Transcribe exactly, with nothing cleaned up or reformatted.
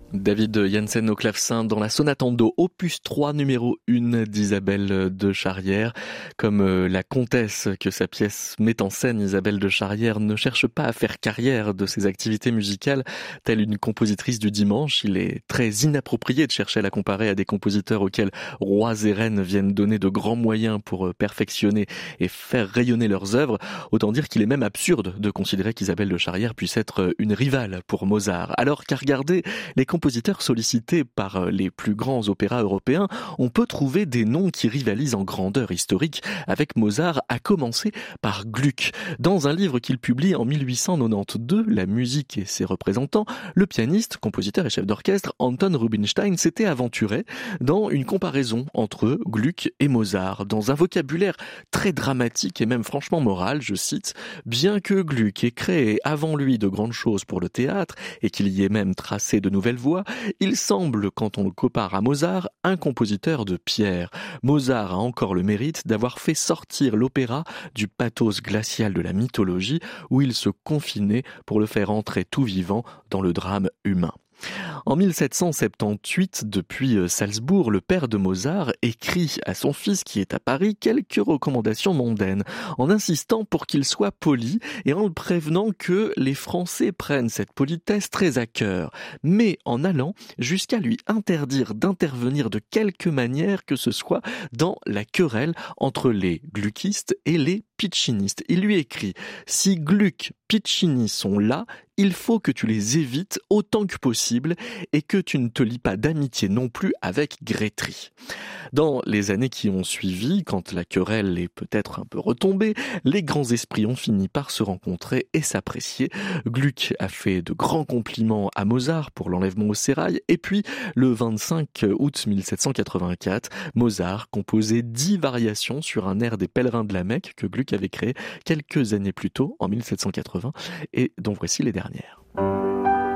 David Janssen au clavecin dans la sonate en do, opus trois, numéro un d'Isabelle de Charrière. Comme la comtesse que sa pièce met en scène, Isabelle de Charrière ne cherche pas à faire carrière de ses activités musicales. Telle une compositrice du dimanche, il est très inapproprié de chercher à la comparer à des compositeurs auxquels rois et reines viennent donner de grands moyens pour perfectionner et faire rayonner leurs œuvres. Autant dire qu'il est même absurde de considérer qu'Isabelle de Charrière puisse être une rivale pour Mozart. Alors qu'à regarder les compositeurs sollicités par les plus grands opéras européens, on peut trouver des noms qui rivalisent en grandeur historique avec Mozart, à commencer par Gluck. Dans un livre qu'il publie en mille huit cent quatre-vingt-douze, La musique et ses représentants, le pianiste, compositeur et chef d'orchestre Anton Rubinstein s'était aventuré dans une comparaison entre Gluck et Mozart, dans un vocabulaire très dramatique et même franchement moral, je cite, « Bien que Gluck ait créé avant lui de grandes choses pour le théâtre et qu'il y ait même tracé de nouvelles voies, il semble, quand on le compare à Mozart, un compositeur de pierre. Mozart a encore le mérite d'avoir fait sortir l'opéra du pathos glacial de la mythologie où il se confinait pour le faire entrer tout vivant dans le drame humain. » En mille sept cent soixante-dix-huit, depuis Salzbourg, le père de Mozart écrit à son fils qui est à Paris quelques recommandations mondaines, en insistant pour qu'il soit poli et en le prévenant que les Français prennent cette politesse très à cœur, mais en allant jusqu'à lui interdire d'intervenir de quelque manière que ce soit dans la querelle entre les gluckistes et les piccinistes. Il lui écrit « Si Gluck, Piccini sont là, il faut que tu les évites autant que possible et que tu ne te lis pas d'amitié non plus avec Grétry. » Dans les années qui ont suivi, quand la querelle est peut-être un peu retombée, les grands esprits ont fini par se rencontrer et s'apprécier. Gluck a fait de grands compliments à Mozart pour l'enlèvement au sérail, et puis le vingt-cinq août mille sept cent quatre-vingt-quatre, Mozart composait dix variations sur un air des Pèlerins de la Mecque que Gluck avait créé quelques années plus tôt, en mille sept cent quatre-vingts, et dont voici les dernières.